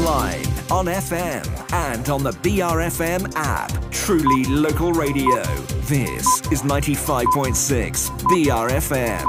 online, on FM, and on the BRFM app. Truly local radio. This is 95.6 BRFM.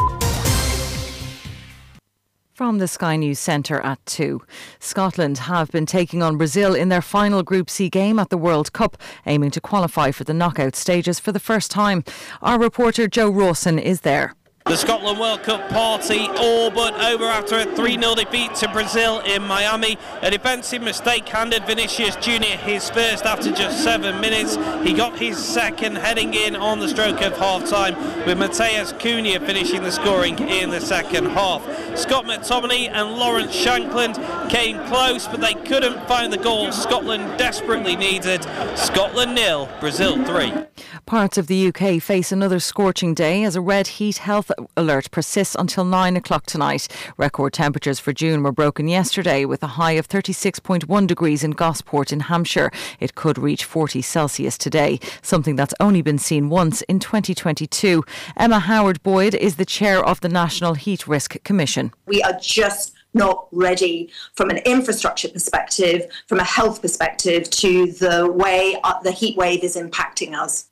From the Sky News Centre at 2. Scotland have been taking on Brazil in their final Group C game at the World Cup, aiming to qualify for the knockout stages for the first time. Our reporter Joe Rawson is there. The Scotland World Cup party all but over after a 3-0 defeat to Brazil in Miami. A defensive mistake handed Vinicius Junior his first after just 7 minutes. He got his second heading in on the stroke of half-time, with Matheus Cunha finishing the scoring in the second half. Scott McTominay and Lawrence Shankland came close, but they couldn't find the goal Scotland desperately needed. Scotland 0, Brazil 3. Parts of the UK face another scorching day as a red heat health alert persists until 9 o'clock tonight. Record temperatures for June were broken yesterday with a high of 36.1 degrees in Gosport in Hampshire. It could reach 40 Celsius today, something that's only been seen once in 2022. Emma Howard-Boyd is the chair of the National Heat Risk Commission. We are just not ready from an infrastructure perspective, from a health perspective, to the way the heat wave is impacting us.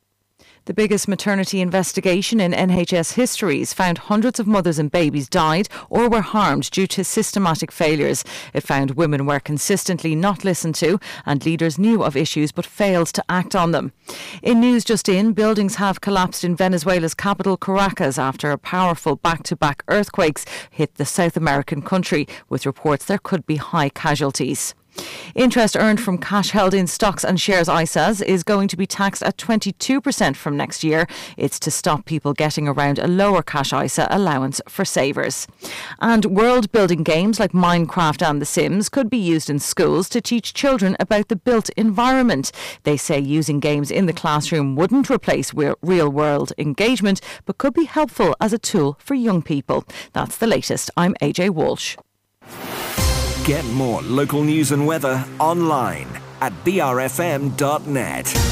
The biggest maternity investigation in NHS history has found hundreds of mothers and babies died or were harmed due to systematic failures. It found women were consistently not listened to and leaders knew of issues but failed to act on them. In news just in, buildings have collapsed in Venezuela's capital Caracas after a powerful back-to-back earthquakes hit the South American country, with reports there could be high casualties. Interest earned from cash held in stocks and shares ISAs is going to be taxed at 22% from next year. It's to stop people getting around a lower cash ISA allowance for savers. And world-building games like Minecraft and The Sims could be used in schools to teach children about the built environment. They say using games in the classroom wouldn't replace real-world engagement, but could be helpful as a tool for young people. That's the latest. I'm AJ Walsh. Get more local news and weather online at brfm.net.